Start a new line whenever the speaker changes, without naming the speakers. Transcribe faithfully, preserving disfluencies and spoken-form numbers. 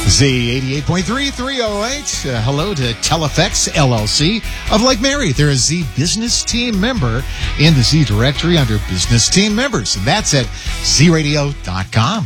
Z eighty-eight point three, three oh eight. Uh, hello to Teleflex L L C of Lake Mary. They're a Z Business Team member in the Z directory under Business Team Members. And that's at z radio dot com.